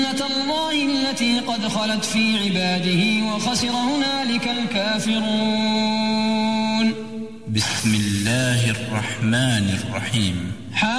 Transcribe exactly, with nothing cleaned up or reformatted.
الله التي قد خلت في عباده وخسر هنالك الكافرون. بسم الله الرحمن الرحيم.